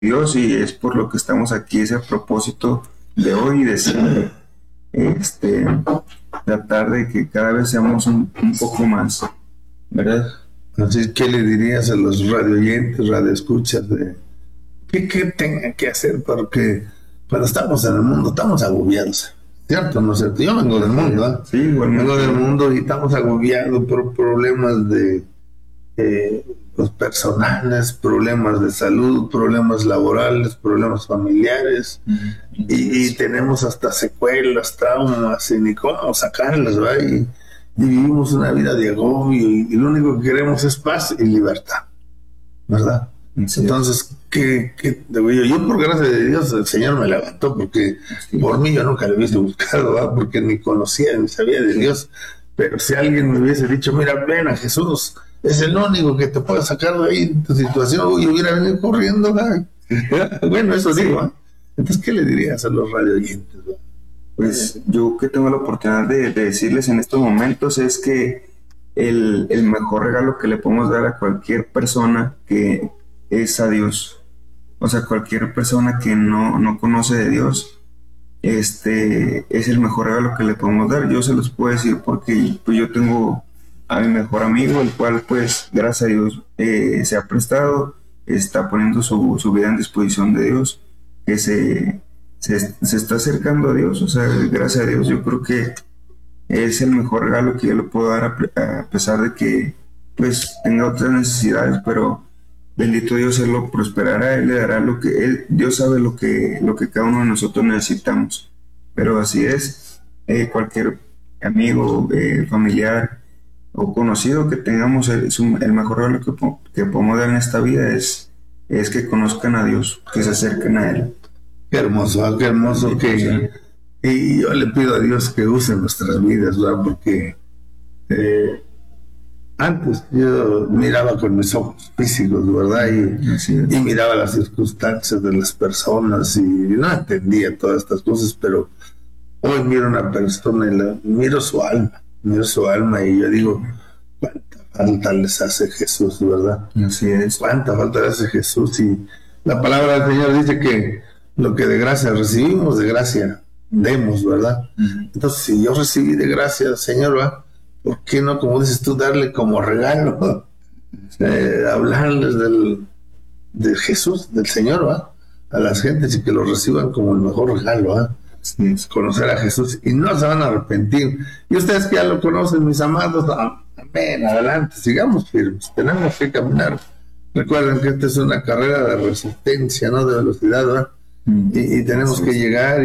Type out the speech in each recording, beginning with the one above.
Dios y es por lo que estamos aquí, ese propósito de hoy, de siempre, este, tratar de que cada vez seamos un poco más, ¿verdad? Así que le dirías a los radioyentes, radioescuchas, de qué tengan que hacer, porque cuando estamos en el mundo estamos agobiados, ¿cierto? ¿No es cierto? Yo vengo del mundo, ¿eh? Sí, igualmente. Vengo del mundo y estamos agobiados por problemas de pues, personales, problemas de salud, problemas laborales, problemas familiares, y tenemos hasta secuelas, traumas, y ni cómo sacarlas, ¿verdad? Y vivimos una vida de agobio, y lo único que queremos es paz y libertad, ¿verdad? Sí. Entonces, yo por gracia de Dios el Señor me levantó, porque por mí yo nunca lo hubiese buscado, ¿verdad? Porque ni conocía ni sabía de Dios. Pero si alguien me hubiese dicho, mira, ven a Jesús, es el único que te puede sacar de ahí, de tu situación, yo hubiera venido corriendo, ¿verdad? Bueno, eso digo, ¿eh? Entonces, ¿qué le dirías a los radio oyentes? Pues yo que tengo la oportunidad de decirles en estos momentos es que el mejor regalo que le podemos dar a cualquier persona que es a Dios. O sea, cualquier persona que no conoce de Dios, es el mejor regalo que le podemos dar. Yo se los puedo decir porque pues, yo tengo a mi mejor amigo, el cual pues gracias a Dios se ha prestado, está poniendo su vida en disposición de Dios, que se está acercando a Dios. O sea, gracias a Dios yo creo que es el mejor regalo que yo le puedo dar a pesar de que pues tenga otras necesidades, pero bendito Dios, Él lo prosperará, Él le dará lo que Él, Dios sabe lo que cada uno de nosotros necesitamos. Pero así es, cualquier amigo, familiar o conocido que tengamos, el mejor regalo que podemos dar en esta vida es que conozcan a Dios, que se acerquen a Él. Qué hermoso que... Y yo le pido a Dios que use nuestras vidas, ¿verdad? Porque antes yo miraba con mis ojos físicos, ¿verdad? Y miraba las circunstancias de las personas y no entendía todas estas cosas, pero hoy miro a una persona y miro su alma y yo digo, cuánta falta les hace Jesús, ¿verdad? Así es. Cuánta falta le hace Jesús. Y la palabra del Señor dice que lo que de gracia recibimos, de gracia demos, ¿verdad? Entonces, si yo recibí de gracia, Señor, ¿verdad? ¿Por qué no, como dices tú, darle como regalo? Hablarles de Jesús, del Señor, ¿verdad? A las gentes y que lo reciban como el mejor regalo, ¿verdad? Sí, conocer a Jesús y no se van a arrepentir. Y ustedes que ya lo conocen, mis amados, amén, adelante, sigamos firmes, tenemos que caminar. Recuerden que esta es una carrera de resistencia, no de velocidad, ¿verdad? Y tenemos que llegar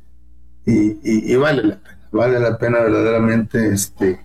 y vale la pena verdaderamente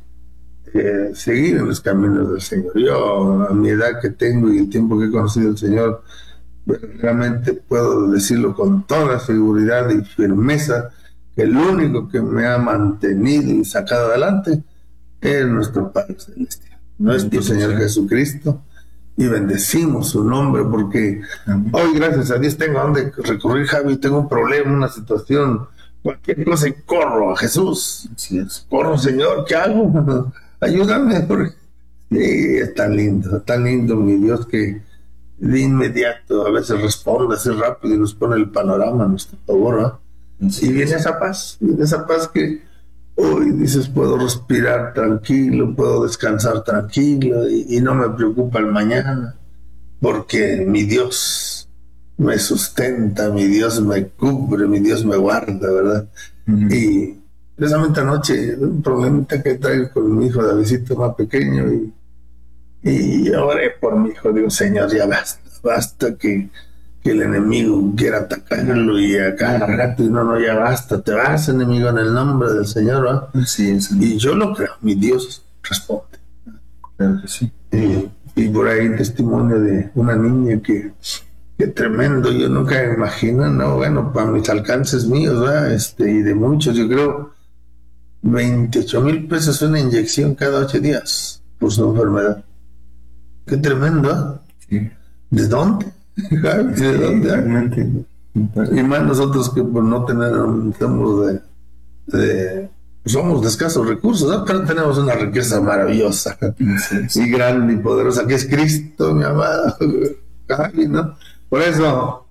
seguir en los caminos del Señor. Yo, a mi edad que tengo y el tiempo que he conocido al Señor, verdaderamente puedo decirlo con toda seguridad y firmeza, que el único que me ha mantenido y sacado adelante es nuestro Padre Celestial, nuestro Señor Jesucristo, y bendecimos su nombre, porque hoy, gracias a Dios, tengo a donde recurrir, Javi, tengo un problema, una situación, cualquier cosa, y corro a Jesús. Así es. Corro, Señor, ¿qué hago? Ayúdame, porque sí, es tan lindo mi Dios, que de inmediato a veces responde así rápido y nos pone el panorama a nuestro favor, ¿no? Y viene esa paz que hoy dices, puedo respirar tranquilo, puedo descansar tranquilo y no me preocupa el mañana, porque mi Dios me sustenta, mi Dios me cubre, mi Dios me guarda, ¿verdad? Y precisamente anoche un problemita que traigo con mi hijo Davidito más pequeño, y oré por mi hijo, digo, Señor, ya basta que el enemigo quiera atacarlo y a cada rato, y no, ya basta, te vas, enemigo, en el nombre del Señor, ¿verdad? Así es. Y yo lo creo, mi Dios responde. Claro que sí. Y por ahí testimonio de una niña que tremendo, yo nunca me imagino, no, bueno, para mis alcances míos, ¿verdad? Y de muchos, yo creo, 28,000 pesos una inyección cada 8 días por su enfermedad. Qué tremendo, ¿eh? Sí. ¿De dónde? ¿De dónde? Realmente. Y más nosotros que por no tener, somos de escasos recursos, ¿no? Pero tenemos una riqueza maravillosa, y grande y poderosa, que es Cristo, mi amado, ¿no? Por eso